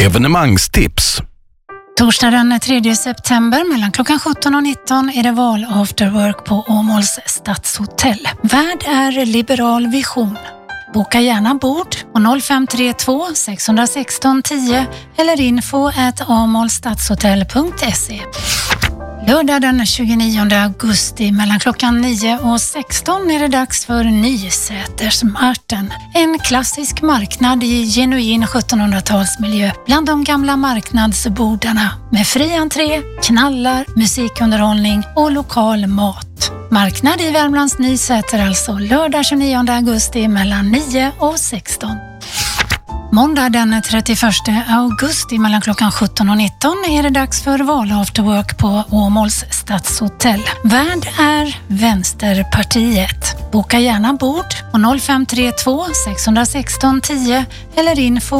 Evenemangstips. Torsdag den 3 september mellan klockan 17 och 19 är det val afterwork på Åmåls stadshotell. Värd är Liberal Vision. Boka gärna bord på 0532 616 10 eller info@amolstadshotell.se. Lördag den 29 augusti mellan klockan 9 och 16 är det dags för Nysätersmarten. En klassisk marknad i genuin 1700-talsmiljö bland de gamla marknadsbordarna med fri entré, knallar, musikunderhållning och lokal mat. Marknad i Värmlands Nysäter alltså lördag 29 augusti mellan 9 och 16. Måndag den 31 augusti mellan klockan 17 och 19 är det dags för val afterwork på Åmåls stadshotell. Värd är Vänsterpartiet. Boka gärna bord på 0532 616 10 eller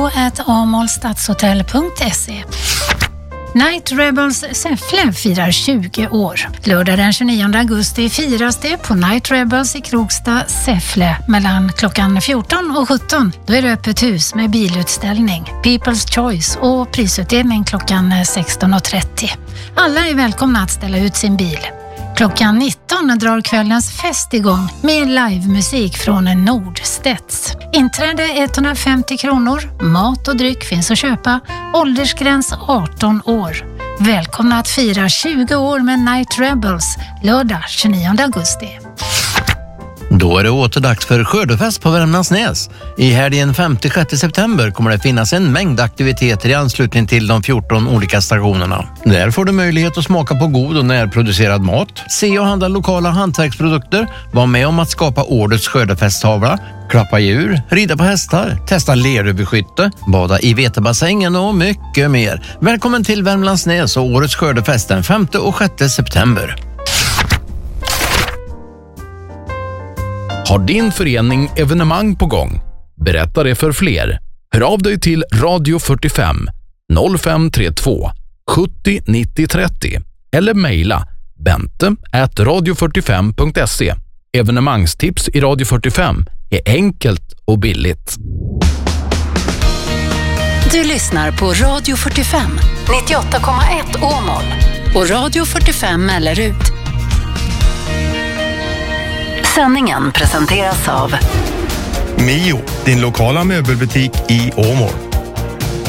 info@amolstadshotell.se. Night Rebels Säffle firar 20 år. Lördag den 29 augusti firas det på Night Rebels i Krokstad, Säffle mellan klockan 14 och 17. Då är det öppet hus med bilutställning, People's Choice och prisutdelning klockan 16.30. Alla är välkomna att ställa ut sin bil. Klockan 19 drar kvällens fest igång med livemusik från Nordstedts. Inträde 150 kronor, mat och dryck finns att köpa, åldersgräns 18 år. Välkomna att fira 20 år med Night Rebels, lördag 29 augusti. Då är det åter dags för skördefest på Värmlandsnäs. I helgen 5-6 september kommer det finnas en mängd aktiviteter i anslutning till de 14 olika stationerna. Där får du möjlighet att smaka på god och närproducerad mat, se och handla lokala hantverksprodukter, vara med om att skapa årets skördefesttavla, klappa djur, rida på hästar, testa leröverskytte, bada i vetebassängen och mycket mer. Välkommen till Värmlandsnäs och årets skördefest den 5 och 6 september. Har din förening evenemang på gång? Berätta det för fler. Hör av dig till Radio 45 0532 70 90 30 eller mejla bente@radio45.se. Evenemangstips i Radio 45 är enkelt och billigt. Du lyssnar på Radio 45 98,1 Åmål och Radio 45 Mellerud. Sändningen presenteras av Mio, din lokala möbelbutik i Åmål.